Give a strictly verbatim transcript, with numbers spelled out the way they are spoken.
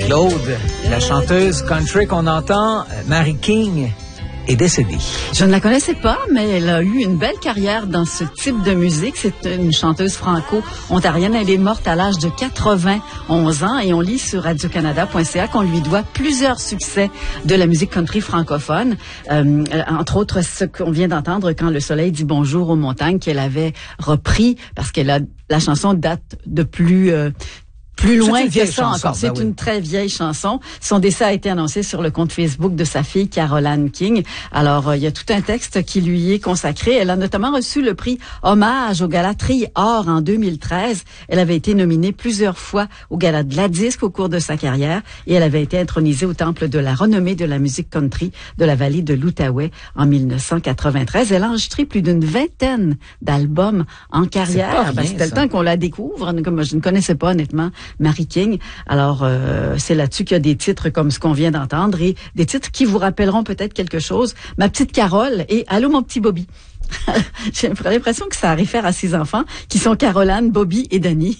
Claude, la chanteuse country qu'on entend, Mary King, est décédée. Je ne la connaissais pas, mais elle a eu une belle carrière dans ce type de musique. C'est une chanteuse franco-ontarienne. Elle est morte à l'âge de quatre-vingt-onze ans et on lit sur radio canada point c a qu'on lui doit plusieurs succès de la musique country francophone. Euh, entre autres, ce qu'on vient d'entendre, Quand le soleil dit bonjour aux montagnes, qu'elle avait repris parce que la, la chanson date de plus... Euh, Plus loin que ça chanson, encore. C'est ben oui. une très vieille chanson. Son décès a été annoncé sur le compte Facebook de sa fille, Caroline King. Alors, euh, il y a tout un texte qui lui est consacré. Elle a notamment reçu le prix Hommage au Gala Tri Or en deux mille treize. Elle avait été nominée plusieurs fois au Gala de la Disque au cours de sa carrière et elle avait été intronisée au Temple de la renommée de la musique country de la vallée de l'Outaouais en mille neuf cent quatre-vingt-treize. Elle a enregistré plus d'une vingtaine d'albums en carrière. Ben, c'était le temps qu'on la découvre. Comme je ne connaissais pas, honnêtement, Mary King. Alors, euh, c'est là-dessus qu'il y a des titres comme ce qu'on vient d'entendre et des titres qui vous rappelleront peut-être quelque chose. Ma petite Carole et Allô mon petit Bobby. J'ai l'impression que ça réfère à ses enfants qui sont Caroline, Bobby et Danny.